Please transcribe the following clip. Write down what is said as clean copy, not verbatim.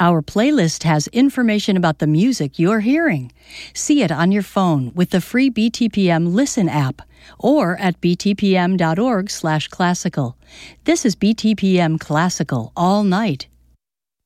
Our playlist has information about the music you're hearing. See it on your phone with the free BTPM Listen app or at btpm.org/classical. This is BTPM Classical all night.